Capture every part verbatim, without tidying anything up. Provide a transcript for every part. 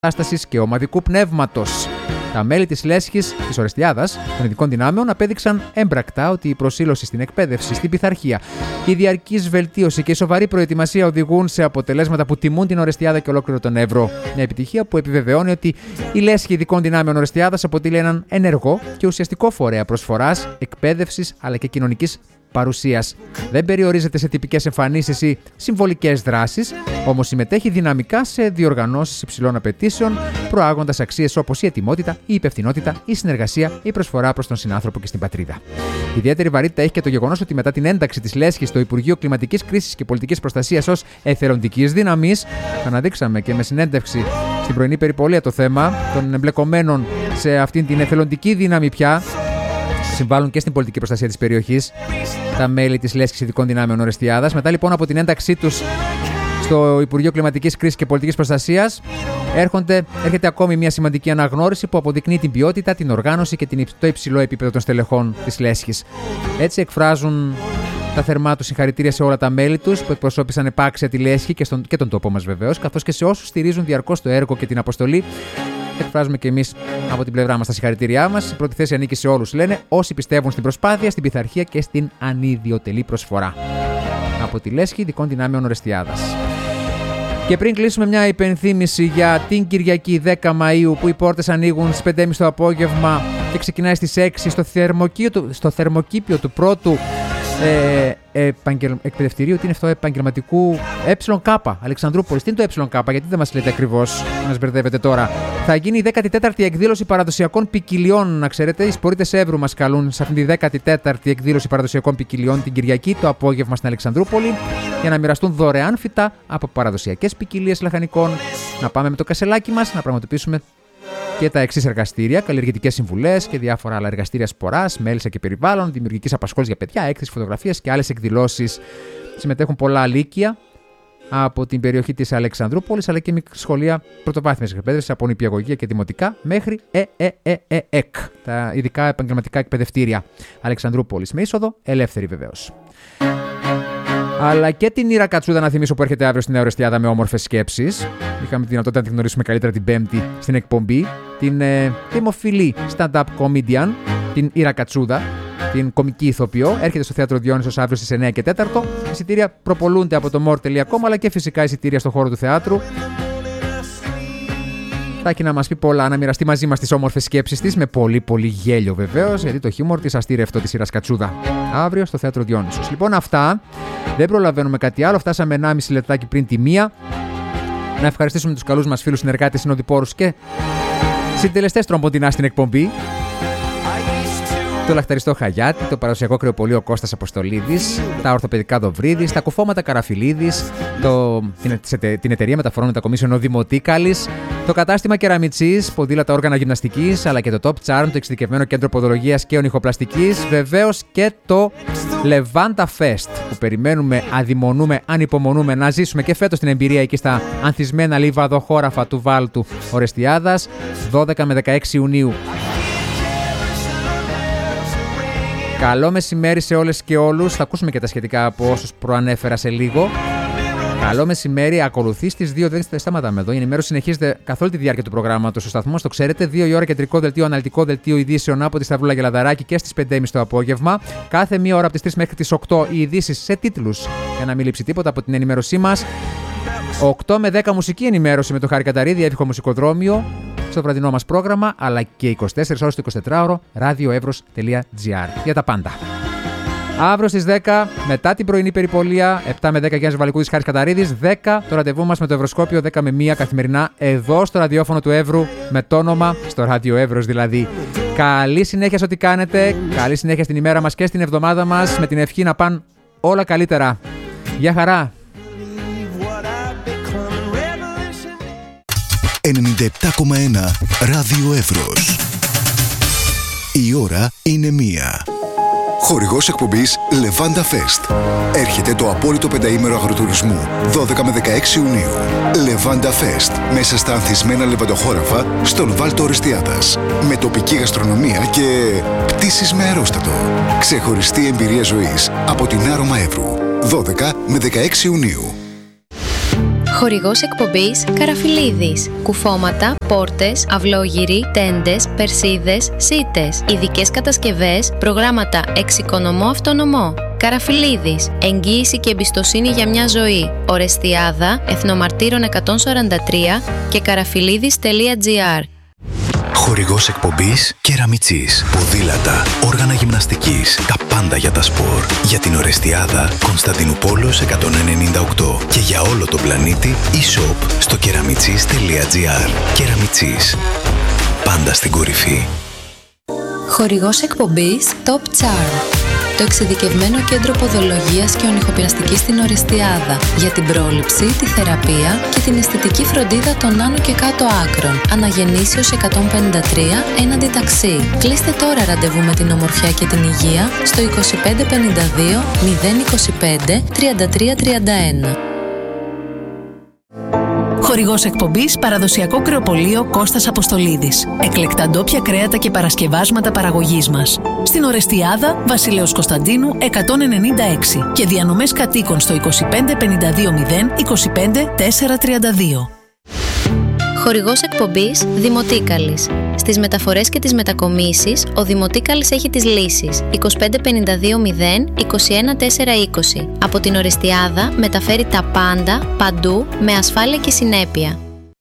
κατάστασης και ομαδικού πνεύματος. Τα μέλη της Λέσχης, της Ορεστιάδας, των ειδικών δυνάμεων, απέδειξαν έμπρακτα ότι η προσήλωση στην εκπαίδευση, στην πειθαρχία, η διαρκής βελτίωση και η σοβαρή προετοιμασία οδηγούν σε αποτελέσματα που τιμούν την Ορεστιάδα και ολόκληρο τον Εύρο. Μια επιτυχία που επιβεβαιώνει ότι η Λέσχη ειδικών δυνάμεων Ορεστιάδας αποτελεί έναν ενεργό και ουσιαστικό φορέα προσφοράς, εκπαίδευσης αλλά και κοινωνικής παρουσίας. Δεν περιορίζεται σε τυπικές εμφανίσεις ή συμβολικές δράσεις, όμως συμμετέχει δυναμικά σε διοργανώσεις υψηλών απαιτήσεων, προάγοντας αξίες όπως η ετοιμότητα, η υπευθυνότητα, η συνεργασία, η προσφορά προς τον συνάνθρωπο και στην πατρίδα. Ιδιαίτερη βαρύτητα έχει και το γεγονός ότι μετά την ένταξη της Λέσχης στο Υπουργείο Κλιματικής Κρίσης και Πολιτικής Προστασίας ως εθελοντικής δύναμης, αναδείξαμε και με συνέντευξη στην πρωινή περιπολία το θέμα των εμπλεκομένων σε αυτήν την εθελοντική δύναμη πια. Συμβάλλουν και στην πολιτική προστασία της περιοχής τα μέλη της Λέσχης ειδικών δυνάμεων Ορεστιάδας. Μετά λοιπόν από την ένταξή τους στο Υπουργείο Κλιματικής Κρίσης και Πολιτικής Προστασίας, έρχονται, έρχεται ακόμη μια σημαντική αναγνώριση που αποδεικνύει την ποιότητα, την οργάνωση και την, το υψηλό επίπεδο των στελεχών της Λέσχης. Έτσι εκφράζουν τα θερμά τους συγχαρητήρια σε όλα τα μέλη τους που εκπροσώπησαν επάξια τη Λέσχη και, στον, και τον τόπο μας βεβαίως, καθώς και σε όσους στηρίζουν διαρκώς το έργο και την αποστολή. Εκφράζουμε και εμείς από την πλευρά μας τα συγχαρητήριά μας. Η πρώτη θέση ανήκει σε όλους, λένε, όσοι πιστεύουν στην προσπάθεια, στην πειθαρχία και στην ανιδιοτελή προσφορά. Από τη Λέσχη ειδικών δυνάμεων Ορεστιάδας. Και πριν κλείσουμε, μια υπενθύμηση για την Κυριακή δέκα Μαΐου που οι πόρτες ανοίγουν στις πέντε και μισή το απόγευμα και ξεκινάει στις έξι στο, στο θερμοκήπιο του πρώτου ε, επαγγελ... εκπαιδευτηρίου. Τι είναι αυτό, επαγγελματικού ΕΚ Αλεξανδρούπολης. Τι είναι το ΕΚ, γιατί δεν μας λέτε ακριβώς, μας μπερδεύετε τώρα. Θα γίνει η δέκατη τέταρτη εκδήλωση παραδοσιακών ποικιλιών. Να ξέρετε, οι σπορίτες Εύρου μας καλούν σε αυτήν τη δέκατη τέταρτη εκδήλωση παραδοσιακών ποικιλιών την Κυριακή το απόγευμα στην Αλεξανδρούπολη για να μοιραστούν δωρεάν φυτά από παραδοσιακές ποικιλίες λαχανικών. Να πάμε με το κασελάκι μας να πραγματοποιήσουμε και τα εξής εργαστήρια: καλλιεργητικές συμβουλές και διάφορα άλλα εργαστήρια σποράς, μέλισσα και περιβάλλον, δημιουργικής απασχόλησης για παιδιά, έκθεση φωτογραφίας και άλλες εκδηλώσεις. Συμμετέχουν πολλά λύκεια από την περιοχή της Αλεξανδρούπολης, αλλά και σχολεία πρωτοβάθμιας εκπαίδευσης από νηπιαγωγεία και δημοτικά μέχρι ΕΕΕΕΚ, τα ειδικά επαγγελματικά εκπαιδευτήρια Αλεξανδρούπολης, με είσοδο ελεύθερη βεβαίως. Αλλά και την Ήρα Κατσούδα, να θυμίσω, που έρχεται αύριο στην Ορεστιάδα με όμορφες σκέψεις. Είχαμε τη δυνατότητα να την γνωρίσουμε καλύτερα την Πέμπτη στην εκπομπή. Την ε, δημοφιλή stand-up comedian, την Ήρα Κατσούδα, την κομική ηθοποιό. Έρχεται στο Θέατρο Διόνυσος αύριο στις εννιά και τέσσερα. Εισιτήρια προπολούνται από το more τελεία com, αλλά και φυσικά εισιτήρια στο χώρο του θεάτρου. Θα έχει να μας πει πολλά, να μοιραστεί μαζί μας τις όμορφες σκέψεις της, με πολύ πολύ γέλιο βεβαίως, γιατί το χιούμορ της αστήρευτο της Ήρας Κατσούδα. Αύριο στο Θέατρο Διόνυσος. Λοιπόν, αυτά. Δεν προλαβαίνουμε κάτι άλλο. Φτάσαμε ενάμιση λεπτάκι πριν τη μία. Να ευχαριστήσουμε τους καλούς μας φίλους συνεργάτες, συνοδοιπόρους και συντελεστές τρομποντινά στην εκπομπή. Το λαχταριστό Χαγιάτη, το παραδοσιακό κρεοπολείο Κώστας Αποστολίδης, τα ορθοπαιδικά Δοβρίδης, τα κουφώματα Καραφιλίδης, το, την, την εταιρεία μεταφορών μετακομίσεων Δημοτίκαλης, το κατάστημα Κεραμιτσής, ποδήλατα όργανα γυμναστικής, αλλά και το Top Charm, το εξειδικευμένο κέντρο ποδολογίας και ονυχοπλαστικής, βεβαίως και το Levanta Fest, που περιμένουμε, αδειμονούμε, ανυπομονούμε να ζήσουμε και φέτος την εμπειρία εκεί στα ανθισμένα λιβαδοχώραφα του Βάλτου Ορεστιάδας, δώδεκα με δεκαέξι Ιουνίου. Καλό μεσημέρι σε όλες και όλους. Θα ακούσουμε και τα σχετικά από όσους προανέφερα σε λίγο. Καλό μεσημέρι. Ακολουθεί στις δύο. Δεν σταματάμε εδώ. Η ενημέρωση συνεχίζεται καθ' όλη τη διάρκεια του προγράμματος. Στο σταθμό, το ξέρετε. δύο η ώρα κεντρικό δελτίο, αναλυτικό δελτίο ειδήσεων από τη Σταυρούλα Γελαδαράκη και στις πέντε και μισή το απόγευμα. Κάθε μία ώρα από τις τρεις μέχρι τις οκτώ οι ειδήσεις σε τίτλους, για να μην λείψει τίποτα από την ενημέρωσή μας. οκτώ με δέκα μουσική ενημέρωση με το Χάρη Καταρίδη, εύχο μουσικοδρόμιο στο βραδινό μας πρόγραμμα, αλλά και είκοσι τέσσερις ώρες το εικοσιτετράωρο ραδιοεύρος τελεία τζι άρ για τα πάντα. Αύριο στις δέκα, μετά την πρωινή περιπολία, επτά με δέκα Γιάννης Βαλικούδης, Χάρης Καταρίδης, δέκα το ραντεβού μας με το Ευρωσκόπιο, δέκα με μία καθημερινά, εδώ στο ραδιόφωνο του Εύρου, με το όνομα, στο Ράδιο Εύρος δηλαδή. Καλή συνέχεια σε ό,τι κάνετε, καλή συνέχεια στην ημέρα μας και στην εβδομάδα μας, με την ευχή να πάνε όλα καλύτερα. Γεια χαρά! ενενήντα επτά κόμμα ένα Ράδιο Εύρος. Η ώρα είναι μία. Χορηγός εκπομπής Levanta Fest. Έρχεται το απόλυτο πενταήμερο αγροτουρισμού δώδεκα με δεκαέξι Ιουνίου. Levanta Fest. Μέσα στα ανθισμένα λεβαντοχώραφα στον Βάλτο Ορεστιάδας. Με τοπική γαστρονομία και πτήσεις με αερόστατο. Ξεχωριστή εμπειρία ζωής από την Άρωμα Εύρου. δώδεκα με δεκαέξι Ιουνίου. Χορηγός εκπομπής Καραφιλίδης. Κουφώματα, πόρτες, αυλόγυροι, τέντες, περσίδες, σίτες. Ειδικές κατασκευές, προγράμματα εξοικονομώ αυτονομώ. Καραφιλίδης. Εγγύηση και εμπιστοσύνη για μια ζωή. Ορεστιάδα, Εθνομαρτύρων εκατόν σαράντα τρία και καραφιλίδης τελεία τζι άρ. Χορηγός εκπομπής Κεραμιτσής. Ποδήλατα, όργανα γυμναστικής, τα πάντα για τα σπορ. Για την Ορεστιάδα, Κωνσταντινούπολος εκατόν ενενήντα οκτώ. Και για όλο τον πλανήτη, e-shop στο κεραμιτσής τελεία τζι άρ. Κεραμιτσής. Πάντα στην κορυφή. Χορηγός εκπομπής Top Charm. Το εξειδικευμένο κέντρο ποδολογίας και ονυχοπλαστικής στην Ορεστιάδα για την πρόληψη, τη θεραπεία και την αισθητική φροντίδα των άνω και κάτω άκρων. Αναγεννήσεως εκατόν πενήντα τρία έναντι ταξί. Κλείστε τώρα ραντεβού με την ομορφιά και την υγεία στο είκοσι πέντε πενήντα δύο μηδέν είκοσι πέντε τριάντα τρία τριάντα ένα. Χορηγός εκπομπής παραδοσιακό κρεοπωλείο Κώστας Αποστολίδης. Εκλεκτά ντόπια κρέατα και παρασκευάσματα παραγωγής μας. Στην Ορεστιάδα, Βασιλέως Κωνσταντίνου εκατόν ενενήντα έξι και διανομές κατοίκων στο είκοσι πέντε πενήντα δύο μηδέν είκοσι πέντε τέσσερα τριάντα δύο. Χορηγός εκπομπής Δημοτίκαλης. Στις μεταφορές και τις μετακομίσεις, ο Δημοτίκαλης έχει τις λύσεις είκοσι πέντε πενήντα δύο μηδέν είκοσι ένα τέσσερα είκοσι. Από την Ορεστιάδα μεταφέρει τα πάντα, παντού, με ασφάλεια και συνέπεια.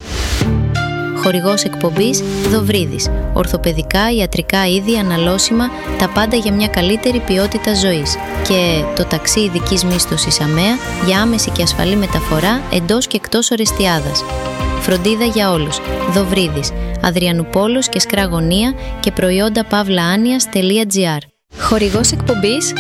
Χορηγός εκπομπής Δοβρίδης. Ορθοπαιδικά, ιατρικά είδη, αναλώσιμα, τα πάντα για μια καλύτερη ποιότητα ζωής. Και το ταξί ειδικής μίσθωσης ΑΜΕΑ για άμεση και ασφαλή μεταφορά εντός και εκτός Ορεστιάδας. Φροντίδα για όλους. Δοβρίδης. Αδριανουπόλος και Σκραγωνία και προϊόντα παύλα άνοιας τελεία τζι άρ. Χορηγός εκπομπής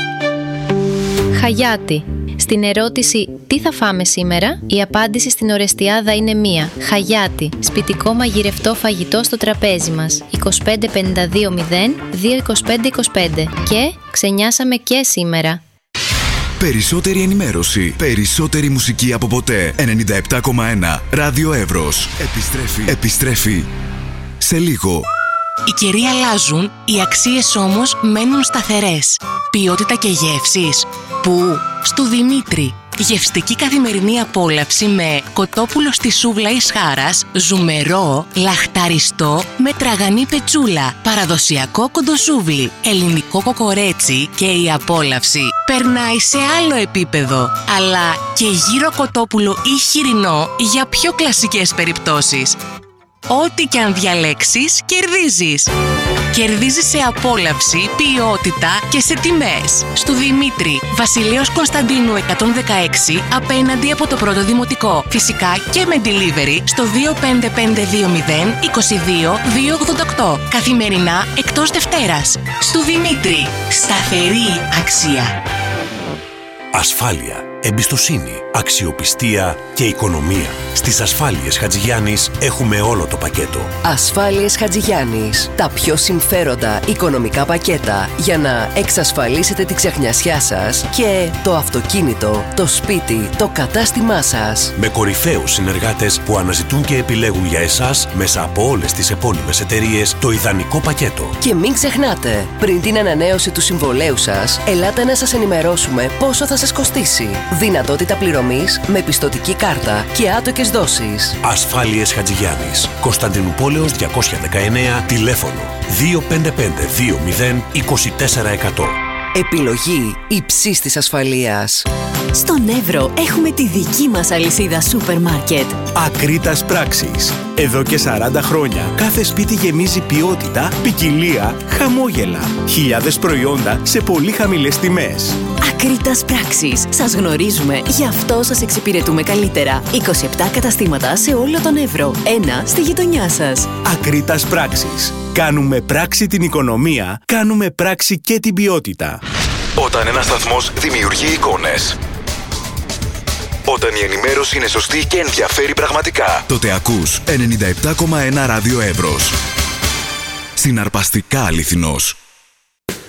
Χαγιάτη. Στην ερώτηση «Τι θα φάμε σήμερα?» η απάντηση στην Ορεστιάδα είναι μία. Χαγιάτη. Σπιτικό μαγειρευτό φαγητό στο τραπέζι μας. είκοσι πέντε πενήντα δύο μηδέν δύο είκοσι πέντε είκοσι πέντε. Και ξενιάσαμε και σήμερα. Περισσότερη ενημέρωση, περισσότερη μουσική από ποτέ. ενενήντα επτά κόμμα ένα Ράδιο Εύρος. Επιστρέφει, επιστρέφει σε λίγο. Οι καιροί αλλάζουν, οι αξίες όμως μένουν σταθερές. Ποιότητα και γεύσεις. Πού? Στου Δημήτρη. Γευστική καθημερινή απόλαυση με κοτόπουλο στη σούβλα εις χάρας, ζουμερό, λαχταριστό με τραγανή πετσούλα, παραδοσιακό κοντοσούβλι, ελληνικό κοκορέτσι και η απόλαυση περνάει σε άλλο επίπεδο. Αλλά και γύρο κοτόπουλο ή χοιρινό για πιο κλασικές περιπτώσεις. Ό,τι και αν διαλέξεις, κερδίζεις. Κερδίζεις σε απόλαυση, ποιότητα και σε τιμές. Στου Δημήτρη, Βασιλέως Κωνσταντίνου εκατόν δεκαέξι, απέναντι από το πρώτο δημοτικό. Φυσικά και με delivery στο δύο πέντε πέντε δύο μηδέν είκοσι δύο δύο ογδόντα οκτώ. Καθημερινά εκτός Δευτέρας. Στου Δημήτρη, σταθερή αξία. Ασφάλεια, εμπιστοσύνη, αξιοπιστία και οικονομία. Στις Ασφάλειες Χατζηγιάννης έχουμε όλο το πακέτο. Ασφάλειες Χατζηγιάννης. Τα πιο συμφέροντα οικονομικά πακέτα για να εξασφαλίσετε τη ξεχνιασιά σας και το αυτοκίνητο, το σπίτι, το κατάστημά σας. Με κορυφαίους συνεργάτες που αναζητούν και επιλέγουν για εσάς μέσα από όλες τις επώνυμες εταιρείες το ιδανικό πακέτο. Και μην ξεχνάτε, πριν την ανανέωση του συμβολέου σας, ελάτε να σας ενημερώσουμε πόσο θα σας κοστίσει. Δυνατότητα πληρωμής με πιστωτική κάρτα και άτοκες δόσεις. Ασφάλειες Χατζηγιάννης. Κωνσταντινούπολεως διακόσια δεκαεννέα, τηλέφωνο δύο πέντε πέντε δύο μηδέν είκοσι τέσσερα εκατό. Επιλογή υψής της ασφαλείας. Στον Εύρο έχουμε τη δική μας αλυσίδα σούπερ μάρκετ. Ακρίτας Πράξης. Εδώ και σαράντα χρόνια κάθε σπίτι γεμίζει ποιότητα, ποικιλία, χαμόγελα. Χιλιάδες προϊόντα σε πολύ χαμηλές τιμές. Ακρίτας Πράξης. Σας γνωρίζουμε, γι' αυτό σας εξυπηρετούμε καλύτερα. είκοσι επτά καταστήματα σε όλο τον Εύρο. Ένα στη γειτονιά σας. Ακρίτας Πράξης. Κάνουμε πράξη την οικονομία, κάνουμε πράξη και την ποιότητα. Όταν ένας σταθμός δημιουργεί εικόνες, όταν η ενημέρωση είναι σωστή και ενδιαφέρει πραγματικά, τότε ακούς ενενήντα επτά κόμμα ένα Ράδιο Εύρος. Συναρπαστικά αληθινός.